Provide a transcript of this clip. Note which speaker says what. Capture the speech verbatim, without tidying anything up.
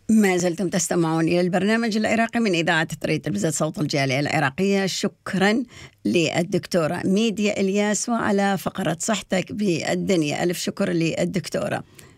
Speaker 1: ما زلتم تستمعون إلى البرنامج العراقي من إذاعة تطريد تلفزيون صوت الجالية العراقية. شكرا للدكتورة ميديا إلياس وعلى فقرة صحتك بالدنيا. ألف شكر للدكتورة.